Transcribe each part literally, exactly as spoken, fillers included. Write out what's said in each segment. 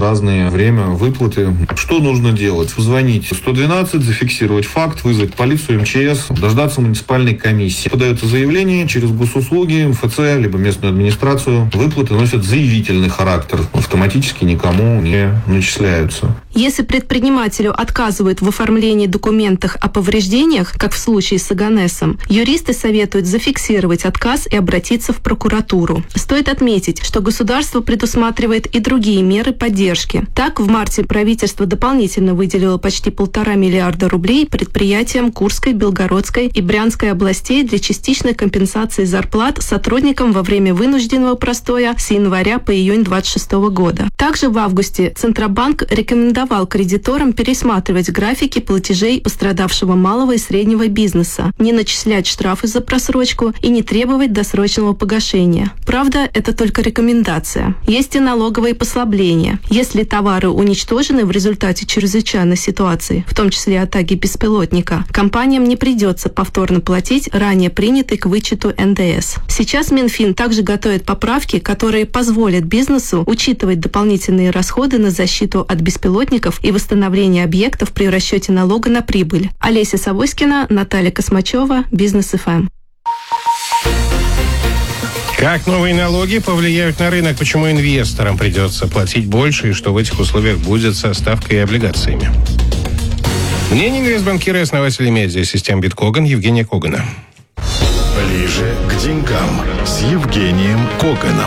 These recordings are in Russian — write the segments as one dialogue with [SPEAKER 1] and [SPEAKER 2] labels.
[SPEAKER 1] разное время выплаты. Что нужно делать? Позвонить сто двенадцать, зафиксировать факт, вызвать полицию, эм че эс, дождаться муниципальной комиссии. Подается заявление через госуслуги, эм эф цэ, либо местную администрацию. Выплаты носят заявительный характер. Автоматически никому не начисляются.
[SPEAKER 2] Если предпринимателю отказывают в оформлении документов о повреждениях, как в случае с Оганесом, юристы советуют зафиксировать отказ и обратиться в прокуратуру. Стоит отметить, что государство предусматривает и другие меры поддержки. Так, в марте правительство дополнительно выделило почти полтора миллиарда рублей предприятиям Курской, Белгородской и Брянской областей для частичной компенсации зарплат сотрудникам во время вынужденного простоя с января по июнь двадцать шестого года. Также в августе Центробанк рекомендовал кредиторам пересматривать графики платежей пострадавшего малого и среднего бизнеса, не начислять штрафы за просрочку и не требовать досрочного погашения. Правда, это только рекомендация. Есть и налоговые послабления. Если товары уничтожены в результате чрезвычайной ситуации, в том числе атаки беспилотника, компаниям не придется повторно платить ранее принятый к вычету эн дэ эс. Сейчас Минфин также готовит поправки, которые позволят бизнесу учитывать дополнительные расходы на защиту от беспилотников и восстановление объектов при расчете налога на прибыль. Олеся Савоськина, Наталья Космачева, Бизнес эф эм.
[SPEAKER 3] Как новые налоги повлияют на рынок, почему инвесторам придется платить больше и что в этих условиях будет со ставкой и облигациями? Мнение инвестбанкира и основателя медиасистем Биткоган Евгения Когана.
[SPEAKER 4] Ближе к деньгам с Евгением Коганом.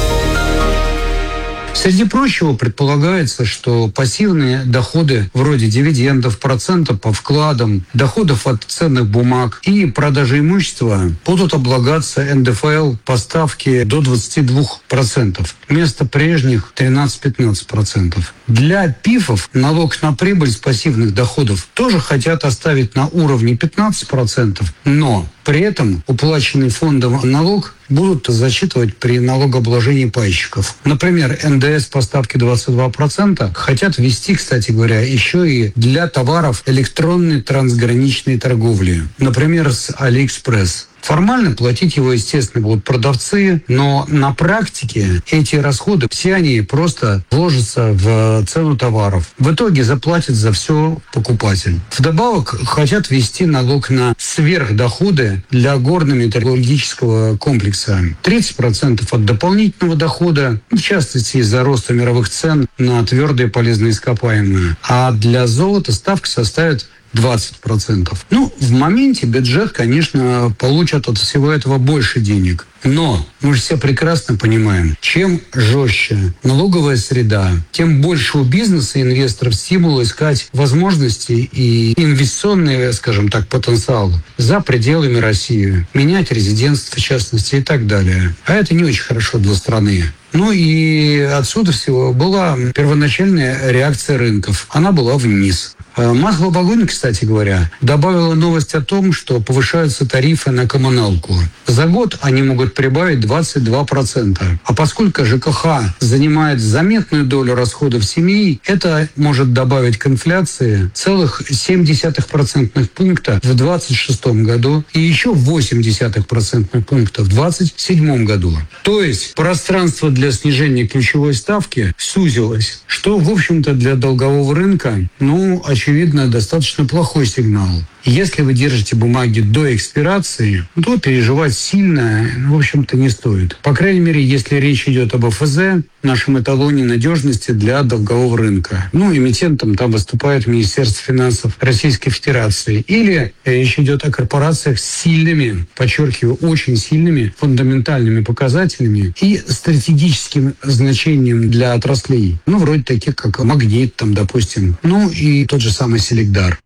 [SPEAKER 5] Среди прочего, предполагается, что пассивные доходы вроде дивидендов, процентов по вкладам, доходов от ценных бумаг и продажи имущества будут облагаться эн дэ эф эл по ставке до двадцати двух процентов вместо прежних тринадцати-пятнадцати процентов. Для пифов налог на прибыль с пассивных доходов тоже хотят оставить на уровне пятнадцати процентов, но при этом уплаченный фондом налог будут зачитывать при налогообложении пайщиков. Например, эн дэ эс по ставке двадцать два процента хотят ввести, кстати говоря, еще и для товаров электронной трансграничной торговли. Например, с Алиэкспресс. Формально платить его, естественно, будут продавцы, но на практике эти расходы, все они просто вложатся в цену товаров. В итоге заплатит за все покупатель. Вдобавок хотят ввести налог на сверхдоходы для горно-металлургического комплекса. тридцать процентов от дополнительного дохода, в частности из-за роста мировых цен на твердые полезные ископаемые. А для золота ставка составит двадцать процентов. Ну, в моменте бюджет, конечно, получат от всего этого больше денег. Но мы же все прекрасно понимаем, чем жестче налоговая среда, тем больше у бизнеса и инвесторов стимула искать возможности и инвестиционный, скажем так, потенциал за пределами России, менять резидентство, в частности, и так далее. А это не очень хорошо для страны. Ну и отсюда всего была первоначальная реакция рынков. Она была вниз. Масло в огонь, кстати говоря, добавила новость о том, что повышаются тарифы на коммуналку. За год они могут прибавить двадцать два процента. А поскольку жэ ка ха занимает заметную долю расходов семей, это может добавить к инфляции целых семь десятых процентных пункта в двадцать шестом году и еще восемь десятых процентных пункта в двадцать седьмом году. То есть пространство для снижения ключевой ставки сузилось, что, в общем-то, для долгового рынка, ну, очевидно, достаточно плохой сигнал. Если вы держите бумаги до экспирации, то переживать сильно, в общем-то, не стоит. По крайней мере, если речь идет об эф зэ, нашем эталоне надежности для долгового рынка. Ну, эмитентом там выступает Министерство финансов Российской Федерации. Или речь идет о корпорациях с сильными, подчеркиваю, очень сильными фундаментальными показателями и стратегическим значением для отраслей. Ну, вроде таких, как Магнит, там, допустим. Ну, и тот же самый Селекдар.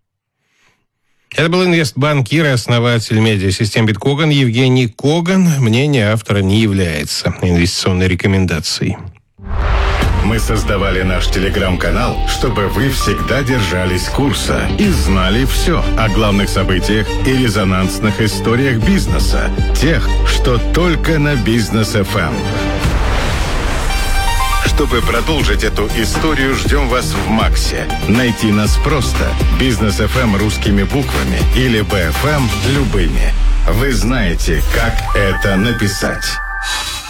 [SPEAKER 3] Это был инвестбанкир и основатель медиасистем Биткоган Евгений Коган. Мнение автора не является инвестиционной рекомендацией.
[SPEAKER 4] Мы создавали наш телеграм-канал, чтобы вы всегда держались курса и знали все о главных событиях и резонансных историях бизнеса. Тех, что только на Бизнес эф эм. Чтобы продолжить эту историю, ждем вас в Максе. Найти нас просто. Бизнес эф эм русскими буквами или бэ эф эм любыми. Вы знаете, как это написать.